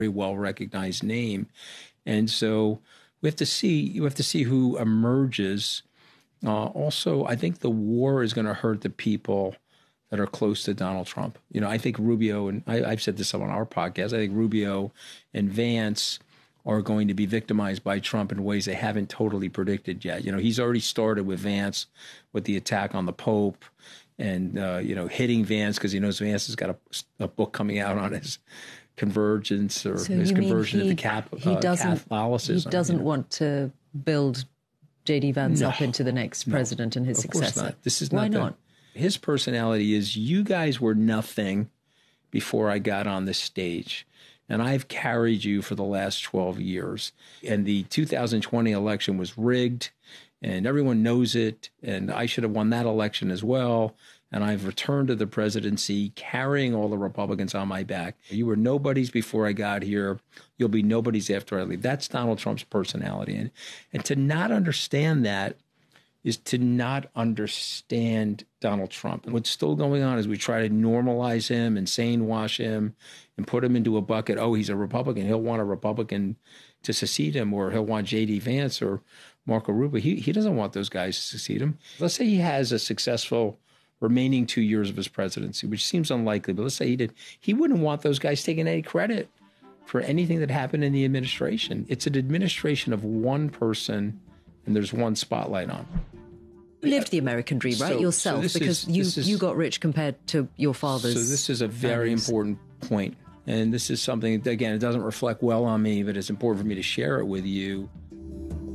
very well recognized name. And so you have to see who emerges. Also, I think the war is going to hurt the people that are close to Donald Trump. I think Rubio, and I've said this on our podcast, I think Rubio and Vance are going to be victimized by Trump in ways they haven't totally predicted yet. He's already started with Vance with the attack on the Pope and, hitting Vance because he knows Vance has got a book coming out on his convergence or his conversion into Catholicism. He doesn't want to build J.D. Vance up into the next president and his successor. Of course not. This is Why not? His personality is, you guys were nothing before I got on the stage. And I've carried you for the last 12 years. And the 2020 election was rigged, and everyone knows it. And I should have won that election as well. And I've returned to the presidency carrying all the Republicans on my back. You were nobodies before I got here. You'll be nobodies after I leave. That's Donald Trump's personality. And to not understand that is to not understand Donald Trump. And what's still going on is we try to normalize him and sane wash him and put him into a bucket. Oh, he's a Republican. He'll want a Republican to succeed him, or he'll want J.D. Vance or Marco Rubio. He doesn't want those guys to succeed him. Let's say he has a successful remaining 2 years of his presidency, which seems unlikely, but let's say he did. He wouldn't want those guys taking any credit for anything that happened in the administration. It's an administration of one person, and there's one spotlight on him. You lived the American dream, right, yourself, because you got rich compared to your father's. So this is a very important point. And this is something, again, it doesn't reflect well on me, but it's important for me to share it with you.